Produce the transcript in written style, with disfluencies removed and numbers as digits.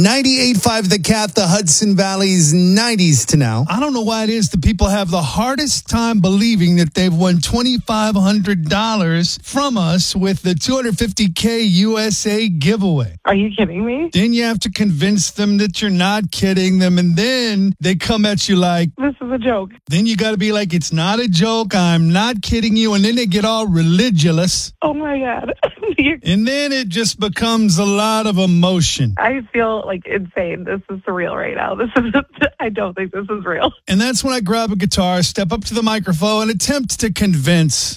98.5 The Cat, the Hudson Valley's 90s to now. I don't know why it is the people have the hardest time believing that they've won $2,500 from us with the $250K USA giveaway. Are you kidding me? Then you have to convince them that you're not kidding them, and then they come at you like, this is a joke. Then you got to be like, it's not a joke, I'm not kidding you, and then they get all religious. Oh my God. And then it just becomes a lot of emotion. I feel like insane. This is surreal right now. I don't think this is real. And that's when I grab a guitar, step up to the microphone, and attempt to convince